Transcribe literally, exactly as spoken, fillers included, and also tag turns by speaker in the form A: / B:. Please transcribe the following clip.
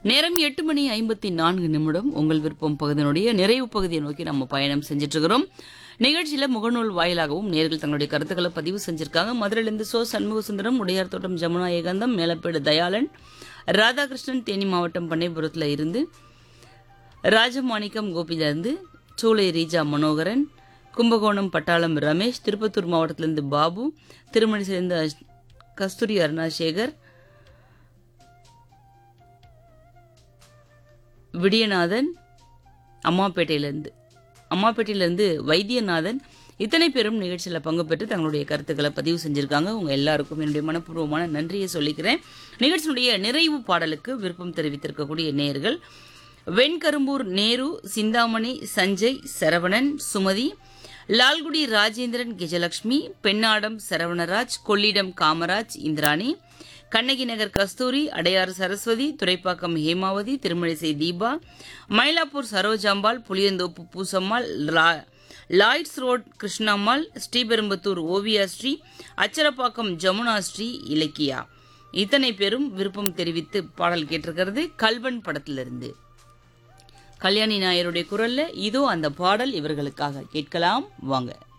A: நேரம் எட்டு மணி ஐம்பத்தி நான்கு நிமிடம். உங்கள் விருப்பம் பகுதியினுடைய நிறைவு பகுதியை நோக்கி நம்ம பயணம் செஞ்சுட்டு இருக்கிறோம். நிகழ்ச்சியில முகநூல் வாயிலாகவும் நேர்கள் தங்களுடைய கருத்துக்களை பதிவு செஞ்சிருக்காங்க. மதுரையிலிருந்து சோ சண்முகசுந்தரம், உடையார் தோட்டம் ஜமுனா ஏகாந்தம், மேலப்பேடு தயாளன், ராதாகிருஷ்ணன், தேனி மாவட்டம் பண்ணைபுரத்துல இருந்து ராஜமாணிக்கம் கோபிலிருந்து, சூளை ரீஜா மனோகரன், கும்பகோணம் பட்டாளம் ரமேஷ், திருப்பத்தூர் மாவட்டத்திலிருந்து பாபு, திருமணி சேர்ந்த கஸ்தூரி அருணாசேகர், விடியநாதன், அம்மாப்பேட்டையிலிருந்து அம்மாப்பேட்டையிலிருந்து வைத்தியநாதன், இத்தனை பேரும் நிகழ்ச்சியில் பங்கு பெற்று தங்களுடைய கருத்துக்களை பதிவு செஞ்சிருக்காங்க. உங்க எல்லாருக்கும் என்னுடைய மனப்பூர்வமான நன்றியை சொல்லிக்கிறேன். நிகழ்ச்சியினுடைய நிறைவு பாடலுக்கு விருப்பம் தெரிவித்திருக்கக்கூடிய நேயர்கள் வெண்கரும்பூர் நேரு, சிந்தாமணி, சஞ்சய், சரவணன், சுமதி, லால்குடி ராஜேந்திரன், கஜலட்சுமி, பெண்ணாடம் சரவணராஜ், கொள்ளிடம் காமராஜ், இந்திராணி, கண்ணகி நகர் கஸ்தூரி, அடையாறு சரஸ்வதி, துரைப்பாக்கம் ஹேமாவதி, திருமழிசை தீபா, மயிலாப்பூர் சரோஜாம்பாள், புளியந்தோப்பு பூசம்மாள், லாய்ட்ஸ் ரோட் கிருஷ்ணம்மாள், ஸ்ரீபெரும்புத்தூர் ஓவியா ஸ்ரீ, அச்சரப்பாக்கம் ஜமுனா ஸ்ரீ, இலக்கியா, இத்தனை பேரும் விருப்பம் தெரிவித்து பாடல் கேட்டிருக்கிறது கல்வன் படத்திலிருந்து. கல்யாணி நாயருடைய குரல்ல இதோ அந்த பாடல் இவர்களுக்காக கேட்கலாம் வாங்க.